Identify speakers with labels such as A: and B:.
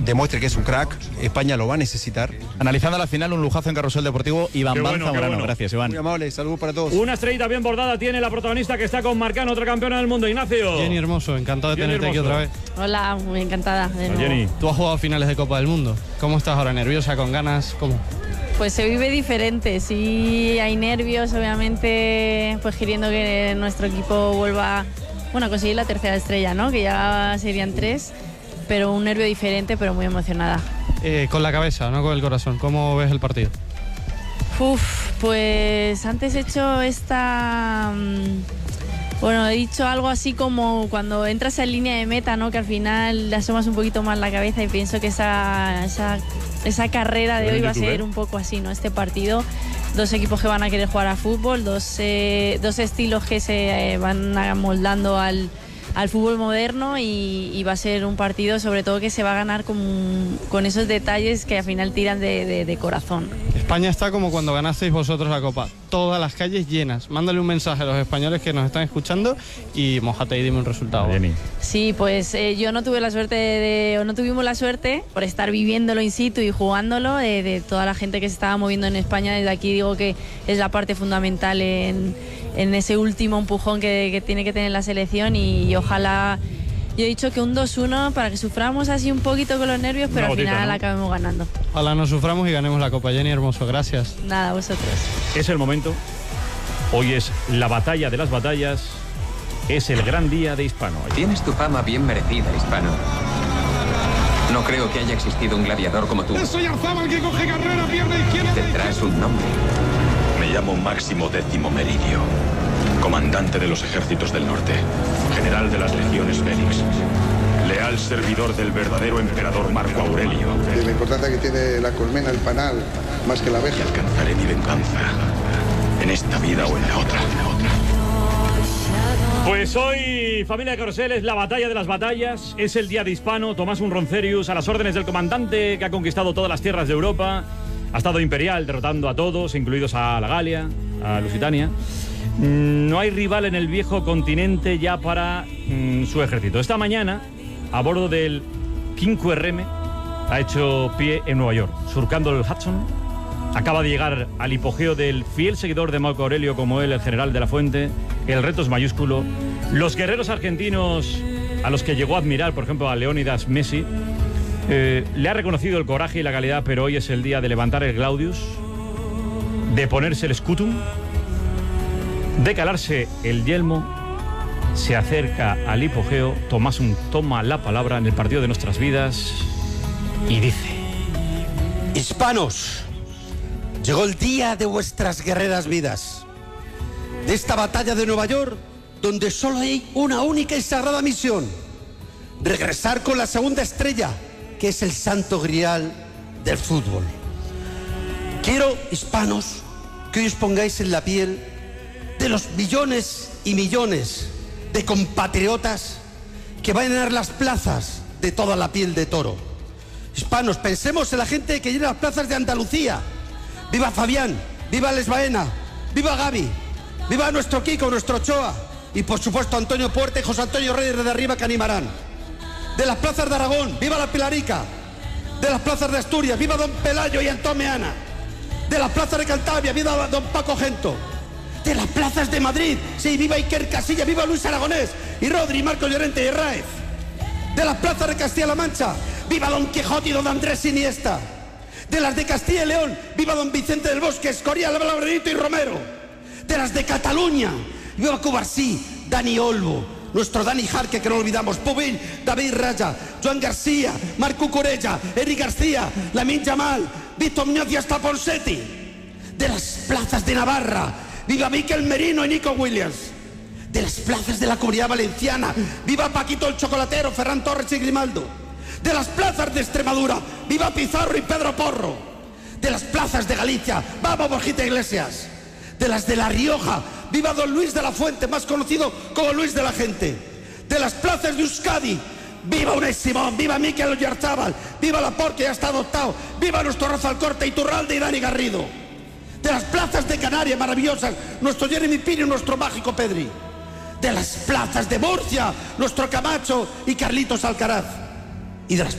A: demuestre que es un crack. España lo va a necesitar.
B: Analizando la final, un lujazo en Carrusel Deportivo. Iván Zamorano.
C: Bueno.
B: Gracias, Iván.
A: Muy amable, saludos para todos.
C: Una estrellita bien bordada tiene la protagonista que está con Marcano, otra campeona del mundo, Ignacio.
D: Jenny Hermoso, encantado de
C: Jenny
D: tenerte aquí
C: Hermoso.
D: otra vez.
E: Hola, muy encantada. de nuevo.
C: Jenny.
D: Tú has jugado finales de Copa del Mundo. ¿Cómo estás ahora? ¿Nerviosa, con ganas? ¿Cómo?
E: Pues se vive diferente, sí hay nervios, obviamente, pues queriendo que nuestro equipo vuelva, bueno, a conseguir la tercera estrella, ¿no? Que ya serían 3, pero un nervio diferente, pero muy emocionada.
D: Con la cabeza, no con el corazón. ¿Cómo ves el partido?
E: Pues antes he hecho bueno, he dicho algo así como cuando entras en línea de meta, ¿no? Que al final le asomas un poquito más la cabeza y pienso que esa carrera de hoy va a ser un poco así, ¿no? Este partido, 2 equipos que van a querer jugar a fútbol, dos estilos que se van amoldando al fútbol moderno y va a ser un partido sobre todo que se va a ganar con esos detalles que al final tiran de corazón.
D: España está como cuando ganasteis vosotros la Copa. Todas las calles llenas. Mándale un mensaje a los españoles que nos están escuchando y mójate y dime un resultado.
C: Jenny.
E: Sí, pues yo no tuvimos la suerte por estar viviéndolo in situ y jugándolo, de toda la gente que se estaba moviendo en España. Desde aquí digo que es la parte fundamental en ese último empujón que tiene que tener la selección y ojalá, yo he dicho que un 2-1 para que suframos así un poquito con los nervios, pero al final acabemos ganando.
D: Ojalá nos suframos y ganemos la Copa. Jenny Hermoso, gracias.
E: Nada, vosotros.
C: Es el momento. Hoy es la batalla de las batallas. Es el gran día de Hispano.
F: Tienes tu fama bien merecida, Hispano. No creo que haya existido un gladiador como tú.
G: Soy Arzábal que coge carrera, pierna izquierda.
F: Tendrás un nombre.
H: Me llamo Máximo Décimo Meridio, comandante de los ejércitos del norte, general de las legiones Félix, leal servidor del verdadero emperador Marco Aurelio.
I: De la importancia que tiene la colmena, el panal, más que la abeja.
H: Y alcanzaré mi venganza, en esta vida o en la otra.
C: Pues hoy, familia de Carrusel, es la batalla de las batallas. Es el día de Hispano. Tomás Roncerius a las órdenes del comandante que ha conquistado todas las tierras de Europa. Ha estado imperial, derrotando a todos, incluidos a la Galia, a Lusitania. No hay rival en el viejo continente ya para su ejército. Esta mañana, a bordo del 5RM, ha hecho pie en Nueva York, surcando el Hudson. Acaba de llegar al hipogeo del fiel seguidor de Marco Aurelio como él, el general de la Fuente. El reto es mayúsculo. Los guerreros argentinos a los que llegó a admirar, por ejemplo, a Leónidas Messi, le ha reconocido el coraje y la calidad, pero hoy es el día de levantar el Glaudius, de ponerse el scutum, de calarse el yelmo. Se acerca al hipogeo. Tomás toma la palabra en el partido de nuestras vidas y dice:
J: Hispanos, llegó el día de vuestras guerreras vidas, de esta batalla de Nueva York, donde solo hay una única y sagrada misión: regresar con la segunda estrella, que es el santo grial del fútbol. Quiero, hispanos, que hoy os pongáis en la piel de los millones y millones de compatriotas que van a llenar las plazas de toda la piel de toro. Hispanos, pensemos en la gente que llena las plazas de Andalucía. ¡Viva Fabián! ¡Viva Les Baena! ¡Viva Gaby! ¡Viva nuestro Kiko, nuestro Ochoa! Y por supuesto Antonio Puerta y José Antonio Reyes de Arriba, que animarán. De las plazas de Aragón, viva la Pilarica. De las plazas de Asturias, viva don Pelayo y Antón Meana. De las plazas de Cantabria, viva don Paco Gento. De las plazas de Madrid, sí, viva Iker Casillas, viva Luis Aragonés y Rodri, Marco Llorente y Herráez. De las plazas de Castilla-La Mancha, viva don Quijote y don Andrés Iniesta. De las de Castilla y León, viva don Vicente del Bosque, Escorial, Labradorito y Romero. De las de Cataluña, viva Cubarsí, Dani Olmo, nuestro Dani Jarque, que no olvidamos, Pubil, David Raya, Joan García, Marco Corella, Eric García, Lamine Yamal, Víctor Muñoz y hasta Ponseti. De las plazas de Navarra, viva Miquel Merino y Nico Williams. De las plazas de la Comunidad Valenciana, viva Paquito el Chocolatero, Ferran Torres y Grimaldo. De las plazas de Extremadura, viva Pizarro y Pedro Porro. De las plazas de Galicia, vamos Borjita Iglesias. De las de La Rioja, viva don Luis de la Fuente, más conocido como Luis de la Gente. De las plazas de Euskadi, viva Unai Simón, viva Mikel Oyarzabal, viva Laporte, que ya está adoptado, viva nuestro Rafa Alcorta, Iturralde y Dani Garrido. De las plazas de Canarias maravillosas, nuestro Jeremy Pino y nuestro mágico Pedri. De las plazas de Murcia, nuestro Camacho y Carlitos Alcaraz. Y de las